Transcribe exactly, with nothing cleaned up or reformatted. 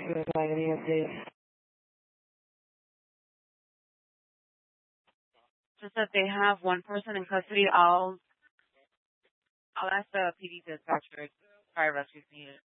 you would like any updates. Just that they have one person in custody. I'll I'll ask the P D dispatcher if fire rescue's needed.